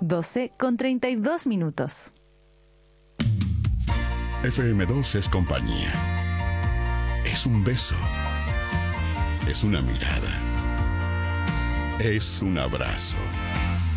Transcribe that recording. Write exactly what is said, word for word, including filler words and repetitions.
doce con treinta y dos minutos. F M dos es compañía. Es un beso. Es una mirada. Es un abrazo.